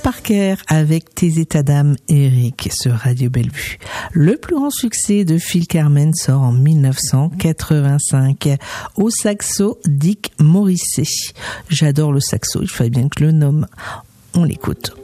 Parker avec Tes états d'âme, Eric, sur Radio Bellevue. Le plus grand succès de Phil Carmen sort en 1985. Au saxo, Dick Morrissey. J'adore le saxo, il fallait bien que je le nomme. On l'écoute.